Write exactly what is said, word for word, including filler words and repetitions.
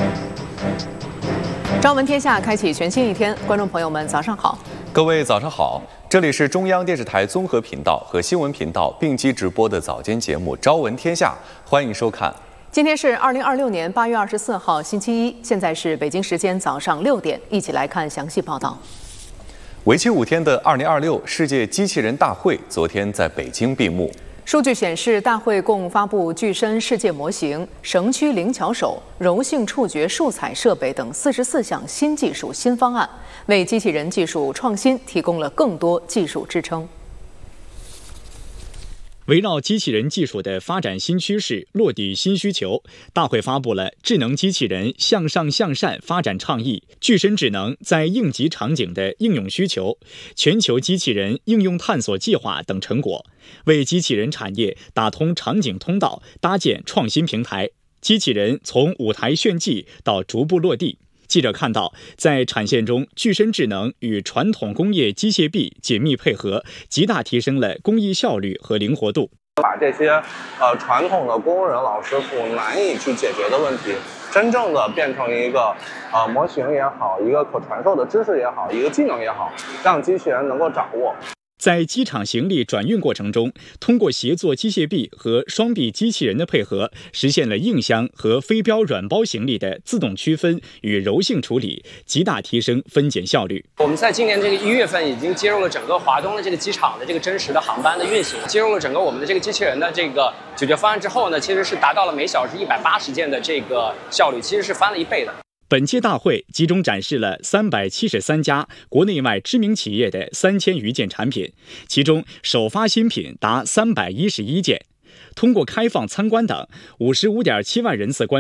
朝闻天下，开启全新一天。观众朋友们，早上好！ 各位早上好，这里是中央电视台综合频道和新闻频道并机直播的早间节目《朝闻天下》，欢迎收看。 今天是二零二六年八月二十四号，星期一，现在是北京时间早上六点，一起来看详细报道。 为期五天的二零二六世界机器人大会昨天在北京闭幕。 数据显示，大会共发布具身世界模型、绳区灵巧手、柔性触觉数彩设备等四十四项新技术新方案，为机器人技术创新提供了更多技术支撑。 围绕机器人技术的发展新趋势、落地新需求，大会发布了智能机器人向上向善发展倡议、具身智能在应急场景的应用需求、全球机器人应用探索计划等成果，为机器人产业打通场景通道，搭建创新平台。机器人从舞台炫技到逐步落地。记者看到，在产线中，具身智能与传统工业机械臂紧密配合，极大提升了工艺效率和灵活度。 把这些呃传统的工人老师傅难以去解决的问题，真正的变成一个呃模型也好，一个可传授的知识也好，一个技能也好，让机器人能够掌握。 在机场行李转运过程中，通过协作机械臂和双臂机器人的配合，实现了硬箱和非标软包行李的自动区分与柔性处理，极大提升分拣效率。 我们在今年这个一月份已经接入了整个华东的这个机场的这个真实的航班的运行，接入了整个我们的这个机器人的这个解决方案之后呢，其实是达到了每小时一百八十件的这个效率，其实是翻了一倍的。 本届大会集中展示了三百七十三家国内外知名企业的三千余件产品，其中首发新品达三百一十一件。通过开放参观等，五十五点七万人次观